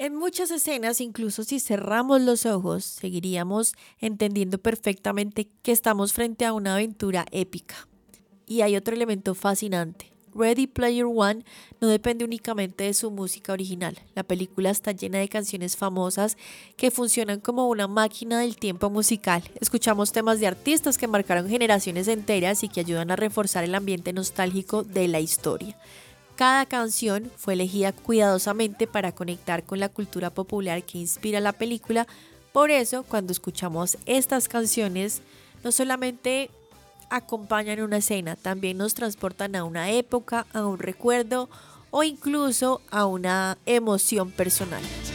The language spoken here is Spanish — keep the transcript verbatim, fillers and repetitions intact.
En muchas escenas, incluso si cerramos los ojos, seguiríamos entendiendo perfectamente que estamos frente a una aventura épica. Y hay otro elemento fascinante. Ready Player One no depende únicamente de su música original. La película está llena de canciones famosas que funcionan como una máquina del tiempo musical. Escuchamos temas de artistas que marcaron generaciones enteras y que ayudan a reforzar el ambiente nostálgico de la historia. Cada canción fue elegida cuidadosamente para conectar con la cultura popular que inspira la película. Por eso, cuando escuchamos estas canciones, no solamente acompañan una escena, también nos transportan a una época, a un recuerdo o incluso a una emoción personal.